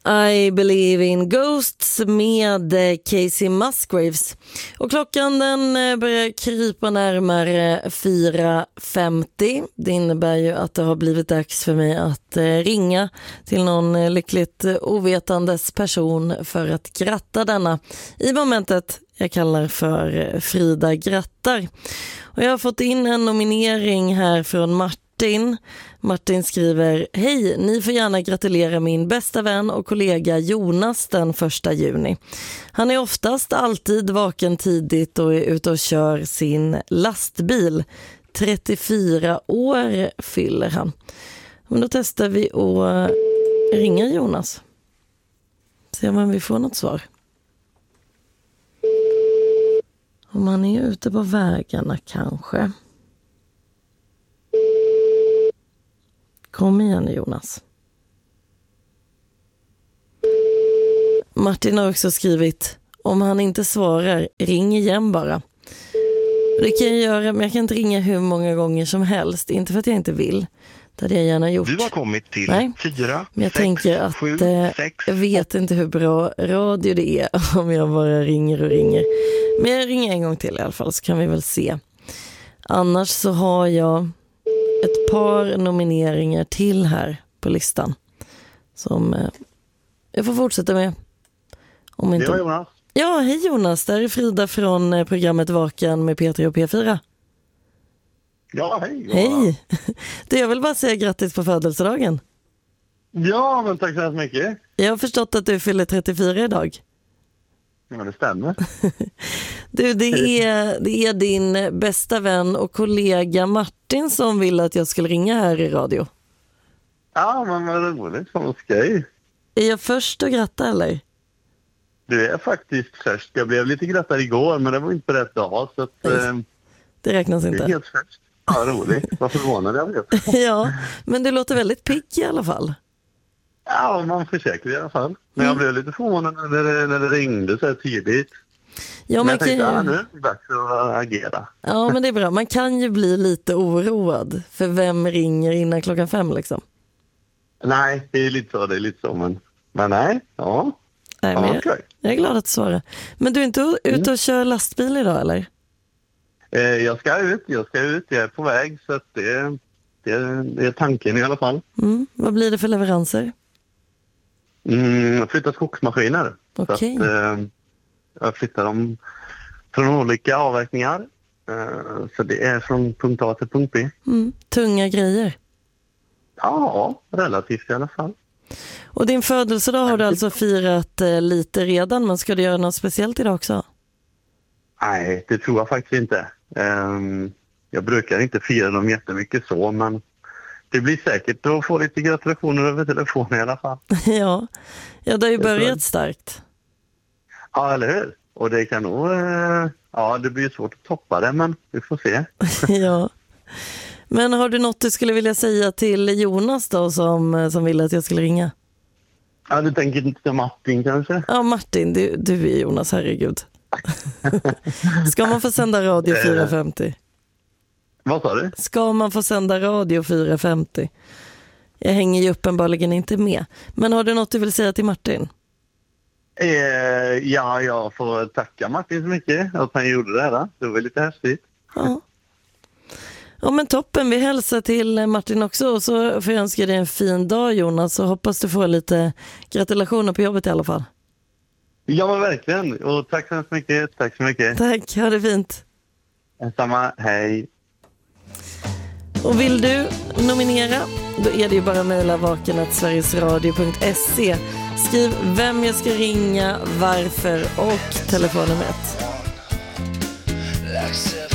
I Believe in Ghosts med Casey Musgraves. Och klockan den börjar krypa närmare 4:50. Det innebär ju att det har blivit dags för mig att ringa till någon lyckligt ovetandes person för att gratta denna i momentet jag kallar för Frida grattar. Och jag har fått in en nominering här från Martin. Martin skriver: Hej, ni får gärna gratulera min bästa vän och kollega Jonas den 1 juni. Han är oftast alltid vaken tidigt och är ute och kör sin lastbil. 34 år fyller han. Men då testar vi att ringa Jonas. Se om vi får något svar. Om han är ute på vägarna kanske. Kom igen Jonas. Martin har också skrivit: om han inte svarar, ring igen bara. Det kan jag göra, men jag kan inte ringa hur många gånger som helst. Inte för att jag inte vill. Det hade jag gärna gjort. Du har kommit till 4, men jag 6, tänker att 7, 6. jag vet inte hur bra radio det är om jag bara ringer och ringer. Men jag ringer en gång till i alla fall, så kan vi väl se. Annars så har jag ett par nomineringar till här på listan som jag får fortsätta med. Om inte... Det var Jonas. Ja, hej Jonas. Där är Frida från programmet Vaken med P3 och P4. Ja, hej. Hej. Du, jag vill bara säga grattis på födelsedagen. Ja, men tack så hemskt mycket. Jag har förstått att du fyller 34 idag. Ja, det stämmer. Du, det är din bästa vän och kollega Martin som vill att jag skulle ringa här i radio. Ja, men vad roligt. Vad skoj. Är jag först att gratta eller? Du är faktiskt först. Jag blev lite grattad igår, men det var inte på rätt dag. Så att, det räknas inte. Det är helt först. Ja, roligt. Vad förvånad jag blev. Ja, men du låter väldigt pigg i alla fall. Ja, man försöker i alla fall. Men jag blev lite förvånad när det ringde så här tidigt. Ja, men jag tänkte, nu är det dags att agera. Ja, men det är bra. Man kan ju bli lite oroad. För vem ringer innan 5 liksom? Nej, det är lite så. Men nej, ja. Nej, men jag är glad att svara. Men du är inte ute och kör lastbil idag, eller? Jag ska ut. Jag är på väg, så att det är tanken i alla fall. Vad blir det för leveranser? Jag flyttar skogsmaskiner. Okej. Jag flyttar dem från olika avverkningar. Så det är från punkt A till punkt B. Tunga grejer? Ja, relativt i alla fall. Och din födelsedag har du alltså firat lite redan, men ska du göra något speciellt idag också? Nej, det tror jag faktiskt inte. Jag brukar inte fira dem jättemycket så, men det blir säkert att få lite gratulationer över telefon i alla fall. Ja, det har ju börjat starkt. Ja, eller hur? Och det kan nog... det blir svårt att toppa det, men vi får se. Ja. Men har du något du skulle vilja säga till Jonas då som ville att jag skulle ringa? Ja, du tänker inte till Martin kanske? Ja, Martin, du är Jonas, herregud. Ska man få sända radio 4:50? Vad sa du? Ska man få sända radio 4:50? Jag hänger ju uppenbarligen inte med. Men har du något du vill säga till Martin? Ja, jag får tacka Martin så mycket att han gjorde det här. Det var lite häftigt. Ja, men toppen. Vi hälsar till Martin också. Och så får jag önska dig en fin dag, Jonas. Och hoppas du får lite gratulationer på jobbet i alla fall. Ja, men verkligen. Och tack så mycket. Tack så mycket. Tack, ha det fint. Samma, hej. Och vill du nominera, då är det ju bara att mejla vaken@sverigesradio.se. Skriv vem jag ska ringa, varför och telefonnumret.